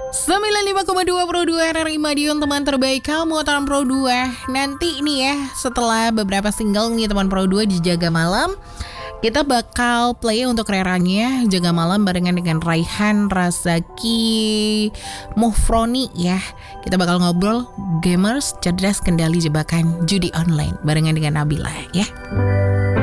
95,2 Pro 2 RRI Madiun, teman terbaik kamu teman Pro 2. Nanti ini ya, setelah beberapa single nih teman Pro 2 di Jaga Malam, kita bakal play untuk reranya Jaga Malam barengan dengan Raihan Razaki Mufroni ya. Kita bakal ngobrol gamers cerdas kendali jebakan judi online barengan dengan Nabila ya.